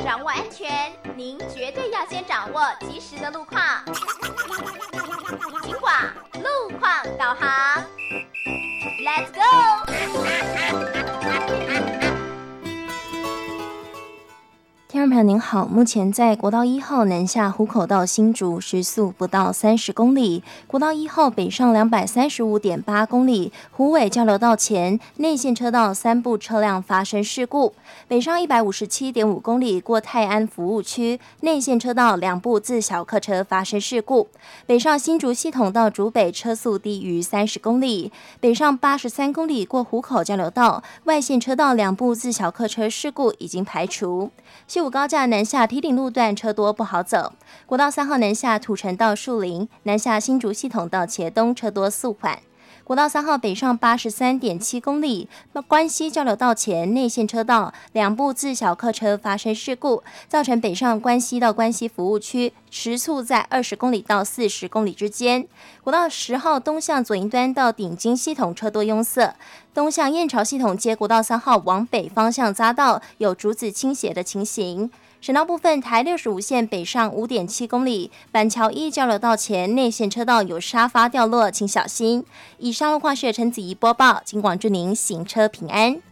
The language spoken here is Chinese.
掌握安全，您绝对要先掌握及时的路况。警广路况导航 ，Let's go！ 听众朋友您好，目前在国道1号南下湖口到新竹时速不到30公里，国道1号北上235.8公里，虎尾交流道前内线车道3部车辆发生事故，北上157.5公里过泰安服务区，内线车道2部自小客车发生事故，北上新竹系统到竹北车速低于30公里，北上83公里过湖口交流道，外线车道2部自小客车事故已经排除。西武高架南下梯顶路段车多不好走，国道3号南下土城到树林，南下新竹系统到茄东车多速缓。国道3号北上83.7公里，关西交流道前内线车道2部自小客车发生事故，造成北上关西到关西服务区时速在20公里到40公里之间。国道10号东向左营端到顶金系统车多拥塞，东向燕巢系统接国道3号往北方向匝道有竹子倾斜的情形。省道部分，台65线北上5.7公里，板桥一交流道前内线车道有沙发掉落，请小心。以上路况是陈子怡播报，请广祝您行车平安。